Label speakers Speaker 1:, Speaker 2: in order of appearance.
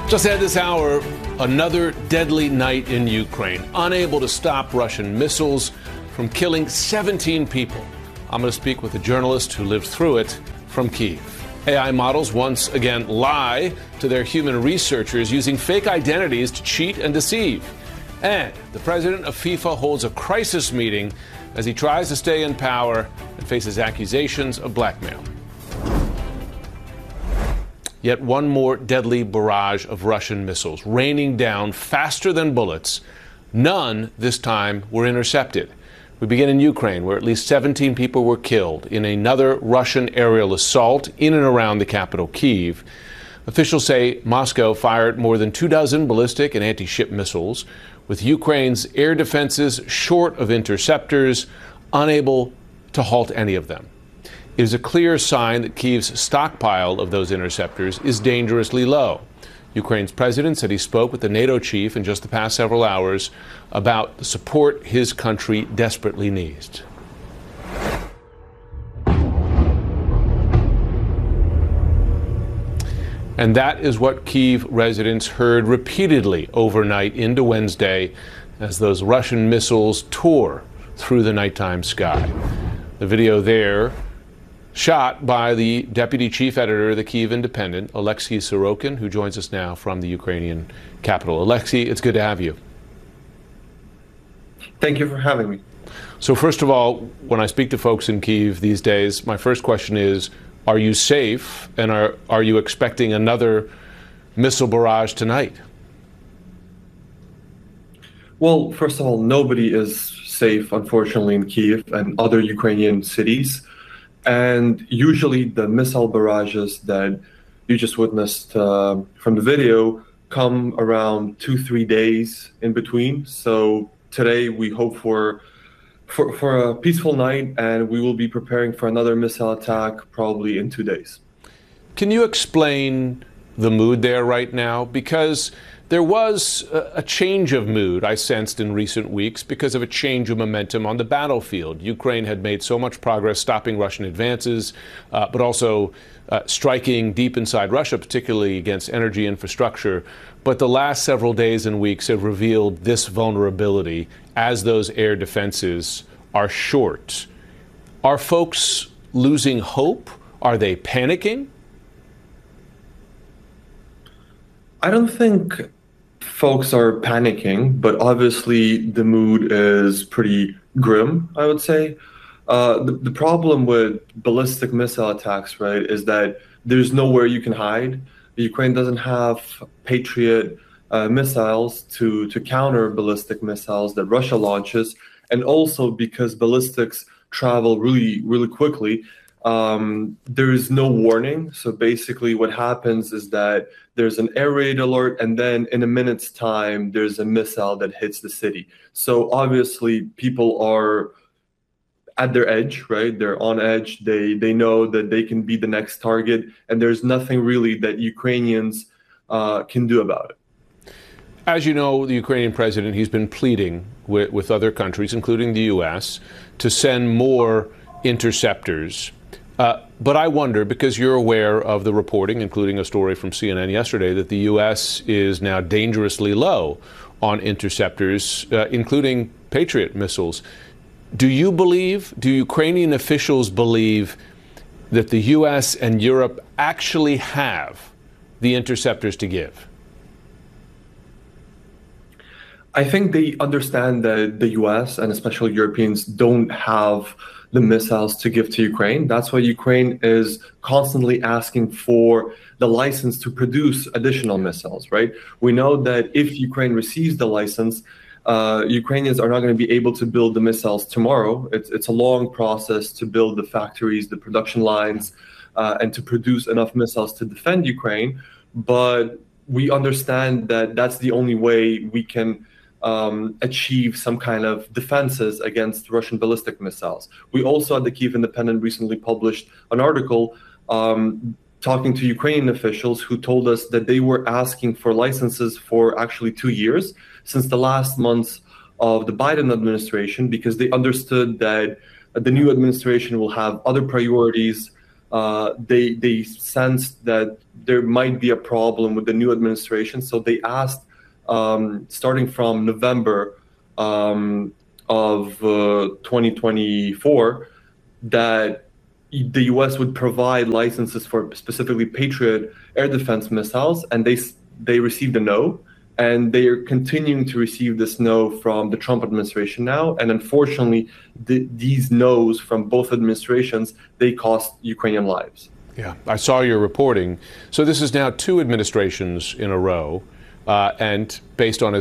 Speaker 1: Just ahead this hour, another deadly night in Ukraine, unable to stop Russian missiles from killing 17 people. I'm going to speak with a journalist who lived through it from Kyiv. AI models once again lie to their human researchers using fake identities to cheat and deceive. And the president of FIFA holds a crisis meeting as he tries to stay in power and faces accusations of blackmail. Yet one more deadly barrage of Russian missiles raining down faster than bullets. None this time were intercepted. We begin in Ukraine, where at least 17 people were killed in another Russian aerial assault in and around the capital, Kyiv. Officials say Moscow fired more than 24 ballistic and anti-ship missiles, with Ukraine's air defenses short of interceptors, unable to halt any of them. It is a clear sign that Kyiv's stockpile of those interceptors is dangerously low. Ukraine's president said he spoke with the NATO chief in just the past several hours about the support his country desperately needs. And that is what Kyiv residents heard repeatedly overnight into Wednesday as those Russian missiles tore through the nighttime sky. The video there, shot by the deputy chief editor of the Kyiv Independent, Alexei Sorokin, who joins us now from the Ukrainian capital. Alexei, it's good to have you.
Speaker 2: Thank you for having me.
Speaker 1: So first of all, when I speak to folks in Kyiv these days, my first question is, are you safe, and are you expecting another missile barrage tonight?
Speaker 2: Well, first of all, nobody is safe, unfortunately, in Kyiv and other Ukrainian cities. And usually the missile barrages that you just witnessed from the video come around 2-3 days in between. So today we hope for a peaceful night, and we will be preparing for another missile attack probably in 2 days.
Speaker 1: Can you explain the mood there right now? Because there was a change of mood I sensed in recent weeks because of a change of momentum on the battlefield. Ukraine had made so much progress stopping Russian advances, but also striking deep inside Russia, particularly against energy infrastructure. But the last several days and weeks have revealed this vulnerability as those air defenses are short. Are folks losing hope? Are they panicking?
Speaker 2: I don't think folks are panicking, but obviously the mood is pretty grim, I would say. The problem with ballistic missile attacks, right, is that there's nowhere you can hide. Ukraine doesn't have Patriot missiles to counter ballistic missiles that Russia launches. And also because ballistics travel really, really quickly, there is no warning. So basically what happens is that there's an air raid alert, and then in a minute's time, there's a missile that hits the city. So obviously people are at their edge, right? They're on edge. They know that they can be the next target, and there's nothing really that Ukrainians can do about it.
Speaker 1: As you know, the Ukrainian president, he's been pleading with other countries, including the U.S., to send more interceptors. But I wonder, because you're aware of the reporting, including a story from CNN yesterday, that the U.S. is now dangerously low on interceptors, including Patriot missiles. Do Ukrainian officials believe that the U.S. and Europe actually have the interceptors to give?
Speaker 2: I think they understand that the U.S. and especially Europeans don't have the missiles to give to Ukraine. That's why Ukraine is constantly asking for the license to produce additional missiles, right? We know that if Ukraine receives the license, Ukrainians are not going to be able to build the missiles tomorrow. It's a long process to build the factories, the production lines, and to produce enough missiles to defend Ukraine. But we understand that that's the only way we can achieve some kind of defenses against Russian ballistic missiles. We also at the Kyiv Independent recently published an article talking to Ukrainian officials who told us that they were asking for licenses for actually 2 years since the last months of the Biden administration, because they understood that the new administration will have other priorities they sensed that there might be a problem with the new administration. So they asked, starting from November of 2024, that the U.S. would provide licenses for specifically Patriot air defense missiles, and they received a no, and they are continuing to receive this no from the Trump administration now. And unfortunately, these no's from both administrations, they cost Ukrainian lives.
Speaker 1: Yeah, I saw your reporting. So this is now 2 administrations in a row, and based on